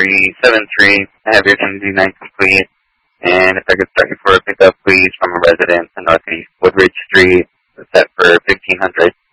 5373. I have your MD9 complete. And if I could start you for a pickup, please, from a resident in Northeast Woodridge Street, set for 1500.